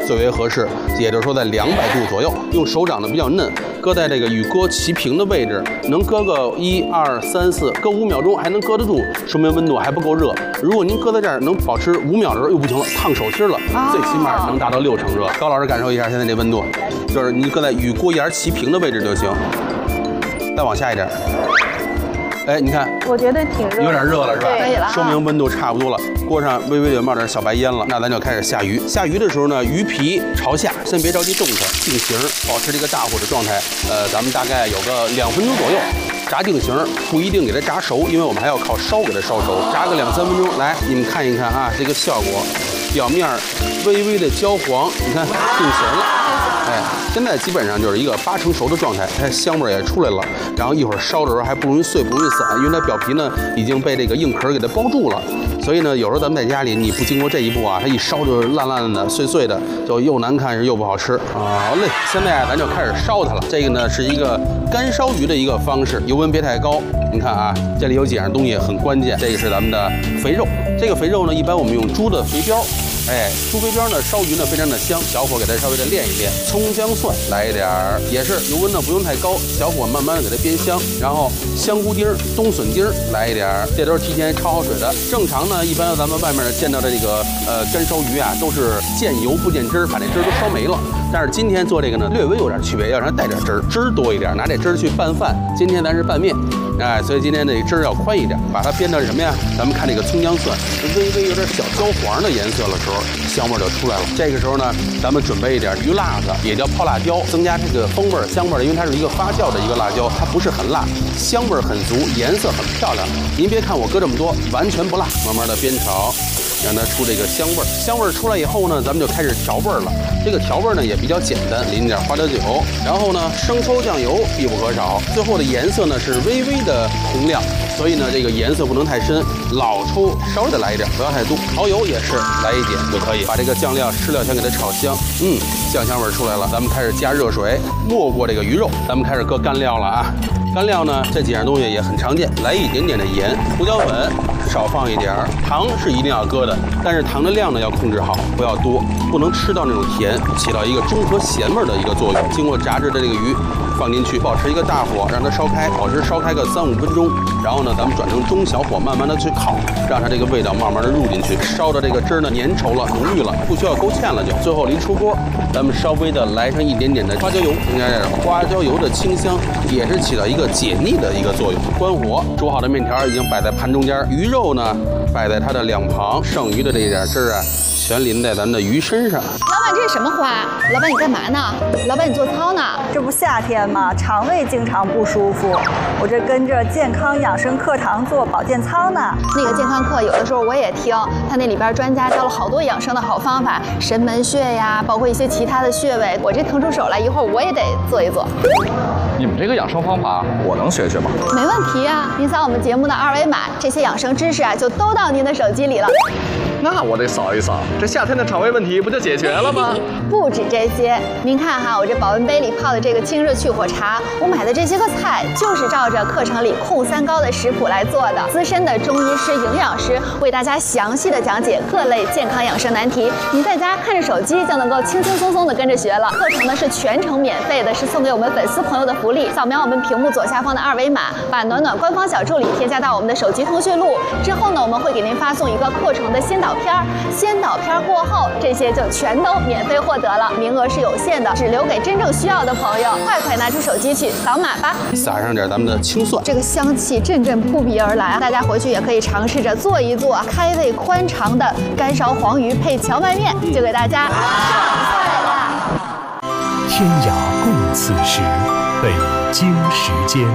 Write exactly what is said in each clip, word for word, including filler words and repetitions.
最为合适，也就是说在两百度左右，用手掌的比较嫩，搁在这个与锅齐平的位置，能搁个一二三四，搁五秒钟还能搁得住，说明温度还不够热。如果您搁在这儿能保持五秒的时候又不行了，烫手心了，最起码能达到六成热。高老师感受一下现在这温度，就是您搁在与锅沿齐平的位置就行。再往下一点。哎，你看， 我觉得挺热， 有点热了是吧？ 可以了， 说明温度差不多了。锅上微微的冒点小白烟了，那咱就开始下鱼。下鱼的时候呢，鱼皮朝下，先别着急动它，定型，保持这个大火的状态。呃，咱们大概有个两分钟左右。炸定型不一定给它炸熟，因为我们还要靠烧给它烧熟。炸个两三分钟，来，你们看一看啊，这个效果，表面微微的焦黄，你看定型了。哎，现在基本上就是一个八成熟的状态，它香味也出来了。然后一会儿烧的时候还不容易碎，不容易散，因为它表皮呢已经被这个硬壳给它包住了。所以呢，有时候咱们在家里你不经过这一步啊，它一烧就烂烂的、碎碎的，就又难看又不好吃啊。好嘞，现在咱就开始烧它了。这个呢是一个干烧鱼的一个方式，油温别太高。你看啊，这里有几样东西很关键，这个是咱们的肥肉。这个肥肉呢，一般我们用猪的肥膘。哎，猪肥膘呢烧鱼呢非常的香，小火给它稍微的炼一炼，葱姜蒜来一点儿，也是油温呢不用太高，小火慢慢的给它煸香，然后香菇丁、冬笋丁来一点儿，这都是提前焯好水的。正常呢，一般咱们外面见到的这个呃干烧鱼啊，都是见油不见汁儿，把这汁儿都烧没了。但是今天做这个呢，略微有点区别，要让它带点汁儿，汁儿多一点，拿这汁儿去拌饭。今天咱是拌面。哎，所以今天这汁儿要宽一点，把它煸到什么呀？咱们看这个葱姜蒜，微微有点小焦黄的颜色的时候，香味就出来了。这个时候呢，咱们准备一点鱼辣子，也叫泡辣椒，增加这个风味香味，因为它是一个发酵的一个辣椒，它不是很辣，香味很足，颜色很漂亮。您别看我搁这么多，完全不辣，慢慢的煸炒。让它出这个香味儿，香味儿出来以后呢，咱们就开始调味儿了。这个调味儿呢也比较简单，淋点花椒酒，然后呢生抽酱油必不可少。最后的颜色呢是微微的红亮，所以呢这个颜色不能太深，老抽稍微的来一点，不要太多。蚝油也是来一点就可以，把这个酱料湿料先给它炒香，嗯，酱香味儿出来了，咱们开始加热水，没过这个鱼肉，咱们开始搁干料了啊。干料呢，这几样东西也很常见，来一点点的盐，胡椒粉少放一点儿，糖是一定要搁的，但是糖的量呢要控制好，不要多，不能吃到那种甜，起到一个中和咸味的一个作用。经过炸制的这个鱼放进去，保持一个大火，让它烧开，保持烧开个三五分钟，然后呢，咱们转成中小火，慢慢的去烤，让它这个味道慢慢的入进去，烧的这个汁儿呢粘稠了、浓郁了，不需要勾芡了就。最后临出锅，咱们稍微的来上一点点的花椒油，增加点花椒油的清香，也是起到一个解腻的一个作用。关火，煮好的面条已经摆在盘中间，鱼肉呢摆在它的两旁，剩余的这一点汁儿啊，全淋在咱们的鱼身上。 老板，这是什么花？老板，你干嘛呢？老板，你做操呢？ 这不夏天吗？肠胃经常不舒服，我这跟着健康养生课堂做保健操呢。 那个健康课有的时候我也听，他那里边专家教了好多养生的好方法，神门穴呀，包括一些其他的穴位，我这腾出手来，一会儿我也得做一做。 你们这个养生方法，我能学学吗？ 没问题啊，您扫我们节目的二维码，这些养生知识啊就都到您的手机里了。 那我得扫一扫，这夏天的肠胃问题不就解决了吗？ 不止这些，您看哈，我这保温杯里泡的这个清热去火茶，我买的这些个菜就是照着课程里控三高的食谱来做的。资深的中医师、营养师为大家详细的讲解各类健康养生难题，您在家看着手机就能够轻轻松松的跟着学了。课程呢是全程免费的，是送给我们粉丝朋友的福利。扫描我们屏幕左下方的二维码，把暖暖官方小助理添加到我们的手机通讯录之后呢，我们会给您发送一个课程的先导片儿。先导片过后，这些就全都免费获得了，名额是有限的，只留给真正需要的朋友。快快拿出手机去扫码吧！ 撒上点咱们的青蒜， 这个香气阵阵扑鼻而来，大家回去也可以尝试着做一做开胃宽肠的干烧黄鱼配荞麦面，就给大家上菜啦！ 天涯共此时，北京时间。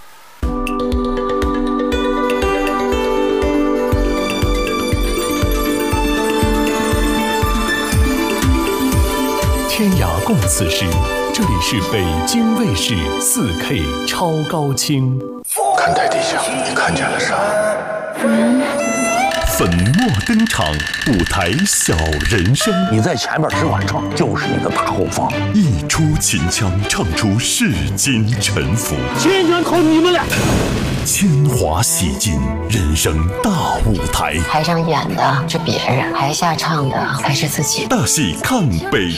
天涯共此时，这里是北京卫视 四K 超高清。 看台底下，你看见了啥？ 嗯。粉墨登场，舞台小人生。 你在前面只管唱，就是一个大后方。 一出秦腔，唱出世间沉浮。 千全靠你们俩。 铅华洗尽，人生大舞台。 台上演的是别人，台下唱的才是自己。 大戏看北。